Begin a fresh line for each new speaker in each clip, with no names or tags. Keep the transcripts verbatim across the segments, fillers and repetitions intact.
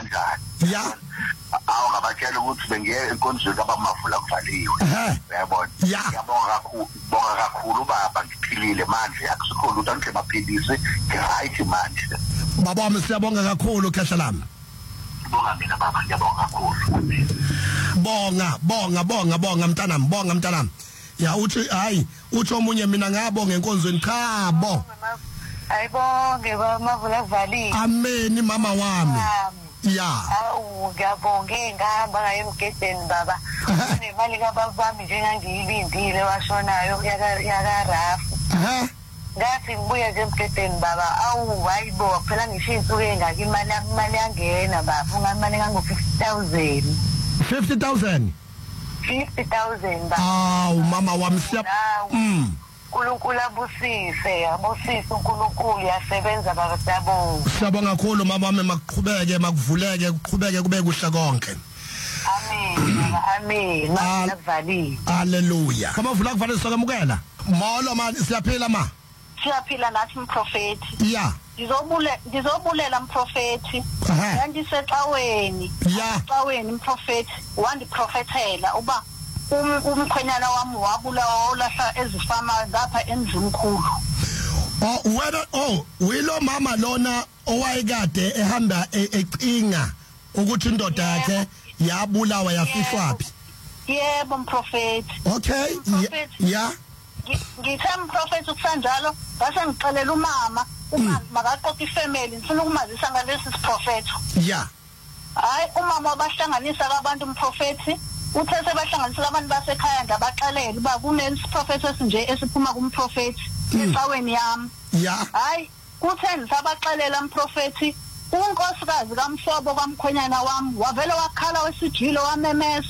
kanjani
ya
awu ngabatshela ukuthi bengiye enkonzweni kabamavula kuvaliwe uyabona ngiyabonga kakhulu bonga kakhulu baba ngiphilile manje akusikho lutho nje maphilisi right manje
baba wami siyabonga kakhulu khehla lami
bonga mina baba ngiyabonga kakhulu
bonga bonga bonga bonga mntanami bonga mntanami ya uthi hayi uthi omunye mina ngabonga enkonzweni khabo
ayibonge bamavula kuvaliwe
amen mama wami ya
awu ngiyabonga ngihamba ngayo emgedeni baba kunemali kababami njengangiyilindile washonayo yaka Rafu
aha
ngathi ngibuye nje emgedeni baba awu hayibo phela ngisho insuku engaki imali imali yangena baba ungamali ngango fifty thousand
fifty thousand
fifty thousand baba
awu mama wami siya mm
uNkulunkulu abusise abusise uNkulunkulu yasebenza baba siyabonga
siyabonga kakhulu mama wami makuqhubeke makuvuleke kuqhubeke kube kuhle konke
amen amen ngavali
haleluya kama vula kuvale sokamukela molo manje siyaphila ma
siyaphila nathi umprofeti
ya
ngizobule ngizobulela umprofeti ngisexaweni exaweni umprofeti wandiprofethela uba umkhwenyana wami wabulawa olahla ezifama ngapha endlumkhulu
oh wena oh wilo mama lona owayekade ehamba ecinga ukuthi indoda yakhe yabulawa yafihlwapi
yebo umprofeti
okay ya
ngithe umprofeti ukusanjalo base ngixelela umama uma makaqoqa ifamily ngifuna ukumazisa ngalesi siprofetho
ya
hayi umama wabahlanganisa abantu umprofeti uthe sebahlanganisela abantu basekhaya ndabaxelela uba kunesiprofethi esinje esiphuma kumprofethi ecaweni yami
ya
hayi kuthe nisabaxelela umprofethi unkosikazi kamhlobo kamkhwenyana wami wavele wakhala wesijilo wamemesa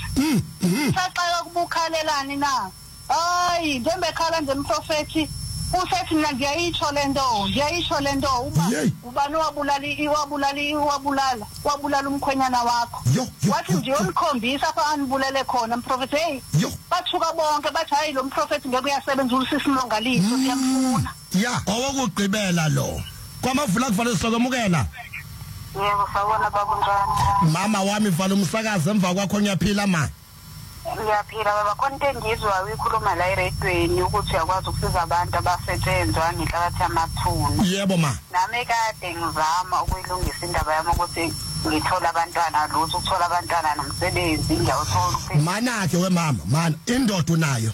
saqala ukubukhalelani na hayi njembekhala nje umprofethi usethi mina ngiyayitsho lento ngiyayitsho lento uba ubani wabulali iwabulali iwabulala wabulala umkhwenyana wakho wathi nje unikhombisa fa anibulele khona umprofethi hey bathuka bonke bathi hayi lo mprofethi ngeke uyasebenza usisimongaliso siyamfuna
ya owokugqibela lo kwamavula kufanele sokwamukela
yebo sawona babunjani
mama wami vala umsakazi emva kwakho ngiyaphila ma
ngiyaphila baba konke ngizwa uyikhuluma la eradweni ukuthi uyakwazi ukusiza abantu abasetshenzwa ngenhlabathi yamathuna
yebo ma
nami kade ngizama ukuyilungisa indaba yami ukuthi ngithola abantwana lutho ukuthola abantwana nomsebenzi ngiyawuthola
mana ke we mama mana indoda unayo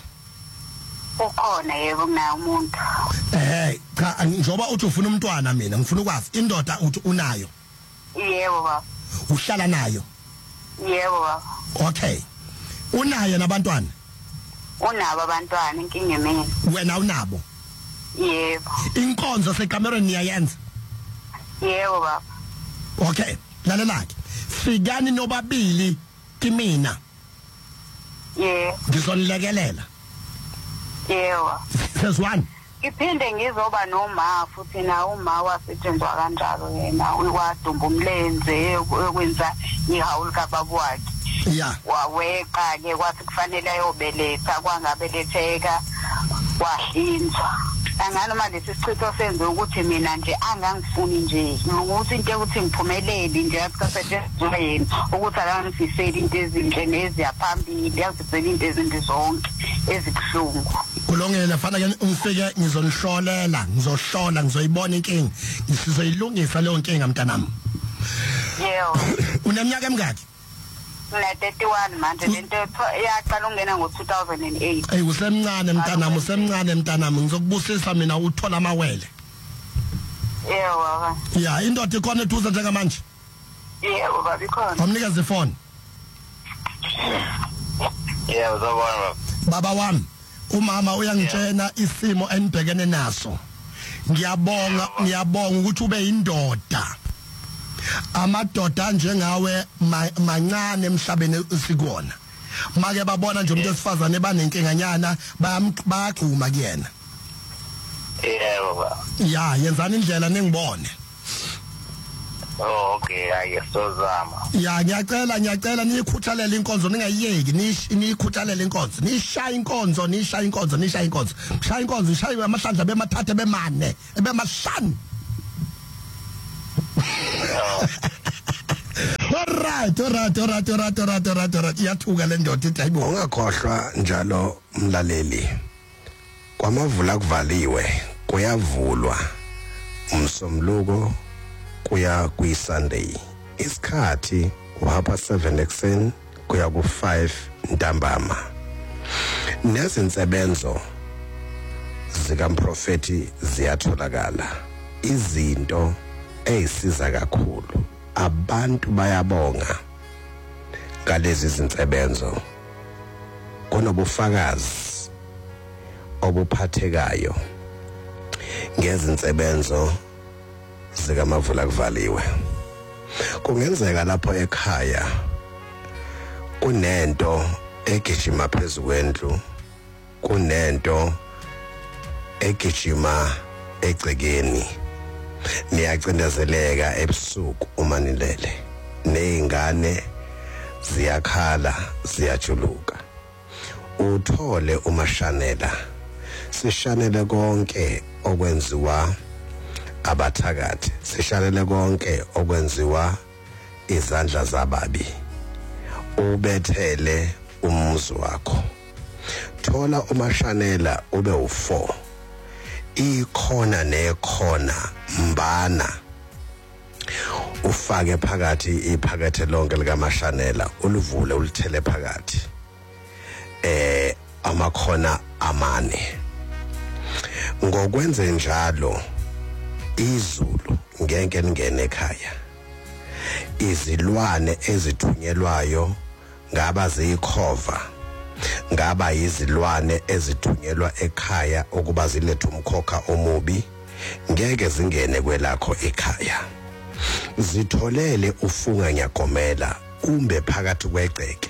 ukhona yebo kunayo umuntu
eh cha njoba uthi ufuna umntwana mina ngifuna ukwazi indoda uthi unayo
yebo baba
uhlala nayo
yebo baba
okay unayo nabantwana
unabo abantwana inkinga emini
wena unabo
yebo
inkonzo seCameron niyayenza
yebo baba
okay lalelake fikani nobabili kimina
yebo
ngizonilekelela
yebo
sesone
iphinde ngizoba noma futhi na uma wasetshenzwa kanjalo yena uyadumba umlenze ukwenza ihawuli kababa wakhe
ya
waweqa ke kwathi kufanele ayobeletha kwangabeletheka wahlinzwa angalo manje sisichitho senze ukuthi mina nje angangifuni nje ukuthi into ukuthi ngiphumelele nje akusetshenzwe yena ukuthi akangifiseli into ezinhle neziyaphambili yazifisela into ezindi zonke ezikuhlungu
kulongela fana ke ungifike ngizonihlolela ngizohlola ngizoyibona inkingi ngisizoyilungisa leyo nkinga mntanami
yebo
uneminyaka emingaki
na thirty-one manje lento yaqala ungena ngo two thousand eight
hey usemncane mntanami usemncane mntanami ngizokubusisa mina uthola amawele
yebo baba
ya indoda ikhona eduze njengamanje
yebo baba ikhona
amnikeze ifoni
yebo zabona
baba wami umama uyangitshena isimo enibhekene naso ngiyabonga ngiyabonga ukuthi ube indoda amadoda njengawe mancane emhlabeni sikona make babona nje umuntu esifazane banenkinkanyana bayagcuma kuyena
yebo baba
ya yenzani indlela ningibone
oh okay ayesozama
ya ngiyacela ngiyacela niyikhuthalele inkonzo ningayiyeki niyikhuthalele inkonzo nishaya inkonzo nishaya inkonzo nishaya inkonzo shaya inkonzo shaya amahlandla bemathathe bemane ebemahlanu Alright, alright, alright, alright, alright, alright, alright. Iyathuka le ndoda ithi hayibo.
Ungakhohlwa njalo umlaleli. Kwamavula kuvaliwe, kuyavulwa. Umsomluko kuya kwi Sunday. Isikhathi uhapa seven ekseni kuya ku five ntambama. Nezinsebenzo zikamprofeti ziyatholakala. Izinto ezisiza kakhulu. Abantu bayabonga ngalezi zinsebenzo. Kunobufakazi obuphathekayo ngezinsebenzo zikamavula kuvaliwe. Kungenzeka lapho ekhaya kunento egijima phezulu kwendlu, kunento egijima egcekeni. Niyacindezeleka ebusuku uma nilele, nezingane ziyakhala ziyajuluka. Uthole umashanela, sishanele konke okwenziwa abathakathi, sishanele konke okwenziwa izandla zababi. Ubethele umuzi wakho. Thola umashanela ube u four. Ikhona nekhona mbana. Ufake phakathi iphakethe lonke likamashanela, ulivule ulithele phakathi. Eh amakhona amane. Ngokwenze njalo izulu ngeke lingene ekhaya. Izilwane ezithunyelwayo ngaba zikhova, ngaba izilwane ezithunyelwa ekhaya ukuba zilethe umkhokha omubi, ngeke zingene kwelakho ekhaya. Zitholele ufunga nyagomela umbe phakathi kwegceke.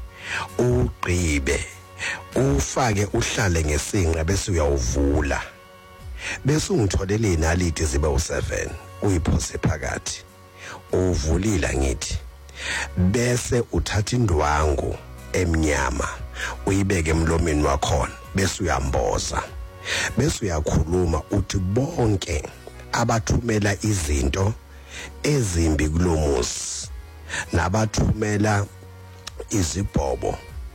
Ugqibe ufake uhlale ngesinqa bese uyawuvula. Bese ungitholele inaliti zibe u seven uyiphose phakathi. Uvulila ngithi. Bese uthatha indwangu emnyama uyibeke emlomeni wakhona bese uyamboza. Bese uyakhuluma uthi bonke abathumela izinto ezimbi kulomuzi, nabathumela izibhobo,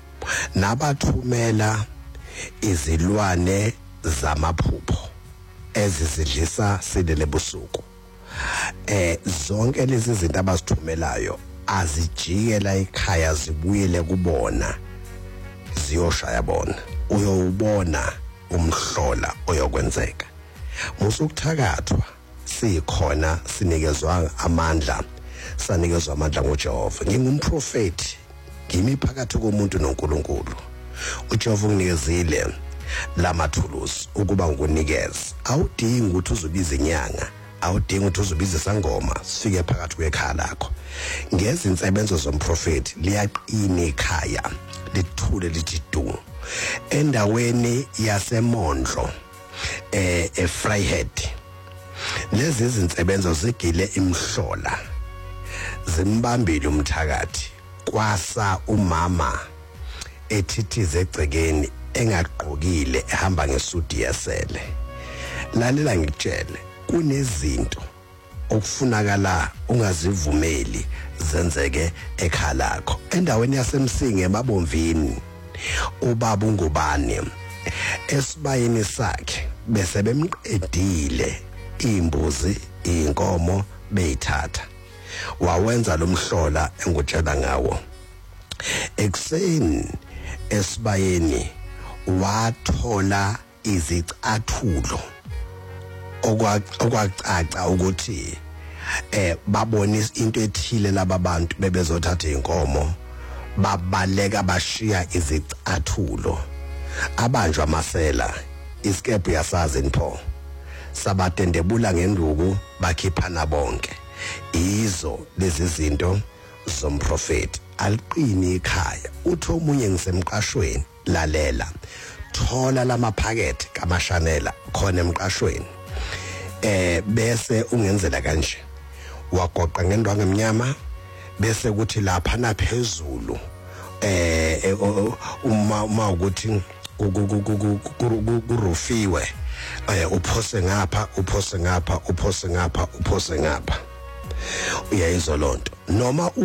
nabathumela izilwane zamaphupho ezizidlisa silele busuku, eh zonke lezi zinto abasithumelayo azijikela ekhaya zibuyele kubona, ziyoshaya bona. Uyowubona umhlola oyokwenzeka. Musukuthakathwa sikhona, sinikezwa amandla, sanikezwa amandla nguJehova. Ngingumprofeti, ngimi phakathi komuntu noNkulunkulu. uJehova unginikezile lamathulusi ukuba ngikunikeze. Awudingi ukuthi uzobiza inyanga, awudingi ukuthi uzobiza isangoma sifike phakathi kwekhala lakho. Ngezinsebenzo zomprofeti liyaqina ekhaya, lithule lithi du. Endaweni yaseMondlo eh eFryhead, lezi izinsebenzo zigile imhlola, zimbambile umthakathi. Kwasa umama ethithize egcekeni engaqokile ehamba ngesuti yasele. Lalela ngitshele, kunezinto okufunakala ungazivumeli zenzeke ekhala lakho. Endaweni yasemsinge emabomvini, ubaba ungubani esibayeni sakhe bese bemqedile imbuzi inkomo beyithatha. Wawenza lomhlola engutshela ngawo. Ekseni esibayeni wathola izicathulo okwacaca ukuthi eh babona into ethile labantu bebezothatha inkomo, babaleka bashiya izicathulo. Abanjwa amasela, iskephu yasazi npho, sabatendebula ngenduku bakhiphana bonke. Izo lezi zinto zomprofeti. Aliqini ekhaya. Uthi omunye ngisemqashweni, lalela, thola lamaphakethe kamashanela khona emqashweni. Eh bese ungenzela kanje, wagoqa ngendwangu emnyama bese kuthi lapha naphezulu eh uma uma ukuthi kurufiwe, eh uphose ngapha uphose ngapha uphose ngapha uphose ngapha. Uyayizwa lonto noma